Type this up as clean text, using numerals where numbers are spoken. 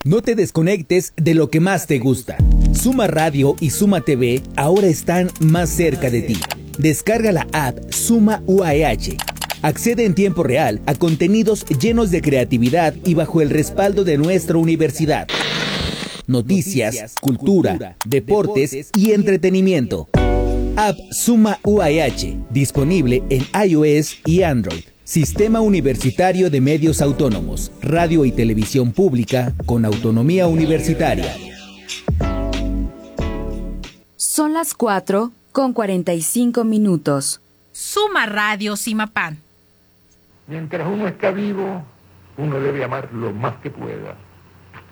No te desconectes de lo que más te gusta. Suma Radio y Suma TV ahora están más cerca de ti. Descarga la app Suma UAH. Accede en tiempo real a contenidos llenos de creatividad y bajo el respaldo de nuestra universidad. Noticias, cultura, deportes y entretenimiento. App Suma UAH, disponible en iOS y Android. Sistema Universitario de Medios Autónomos, radio y televisión pública con autonomía universitaria. Son las 4:45. Suma Radio Simapán. Mientras uno está vivo, uno debe amar lo más que pueda.